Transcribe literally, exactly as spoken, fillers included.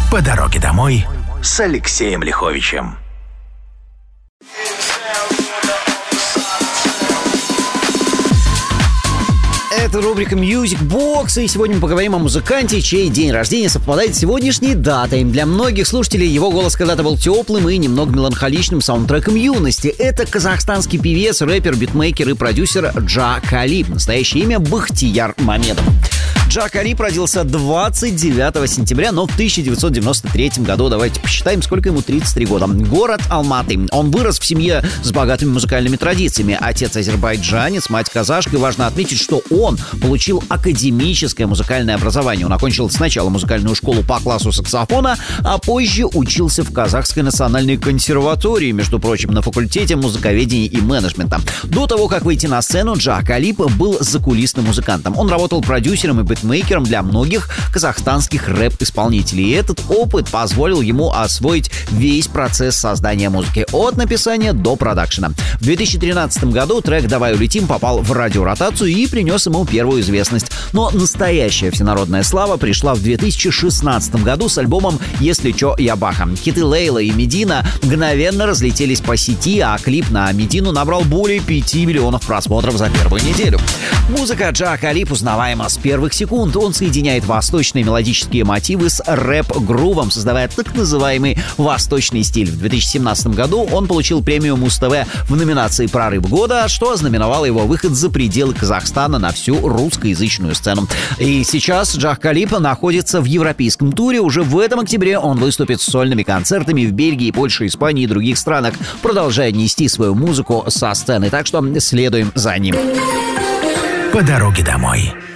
По дороге домой с Алексеем Лиховичем. Это рубрика Music Box, и сегодня мы поговорим о музыканте, чей день рождения совпадает с сегодняшней датой. Для многих слушателей его голос когда-то был теплым и немного меланхоличным саундтреком юности. Это казахстанский певец, рэпер, битмейкер и продюсер Джа Калиб. Настоящее имя Бахтияр Мамедов. Джа Калиб родился двадцать девятого сентября, но в тысяча девятьсот девяносто третьем году. Давайте посчитаем, сколько ему: тридцать три года. Город Алматы. Он вырос в семье с богатыми музыкальными традициями. Отец азербайджанец, мать казашка. И важно отметить, что он получил академическое музыкальное образование. Он окончил сначала музыкальную школу по классу саксофона, а позже учился в Казахской национальной консерватории, между прочим, на факультете музыковедения и менеджмента. До того, как выйти на сцену, Джа Калиб был закулисным музыкантом. Он работал продюсером и битмейкером для многих казахстанских рэп-исполнителей. И этот опыт позволил ему освоить весь процесс создания музыки, от написания до продакшена. В две тысячи тринадцатом году трек «Давай улетим» попал в радиоротацию и принес ему первую известность. Но настоящая всенародная слава пришла в две тысячи шестнадцатом году с альбомом «Если чё, я Баха». Хиты Лейла и Медина мгновенно разлетелись по сети, а клип на Медину набрал более пяти миллионов просмотров за первую неделю. Музыка Джа Калиб узнаваема с первых секунд. Он соединяет восточные мелодические мотивы с рэп-грувом, создавая так называемый восточный стиль. В две тысячи семнадцатом году он получил премию Муз-ТВ в номинации «Прорыв года», что ознаменовало его выход за пределы Казахстана на всю русскоязычную сцену. И сейчас Джа Калиб находится в европейском туре. Уже в этом октябре он выступит с сольными концертами в Бельгии, Польше, Испании и других странах, продолжая нести свою музыку со сцены. Так что следуем за ним. По дороге домой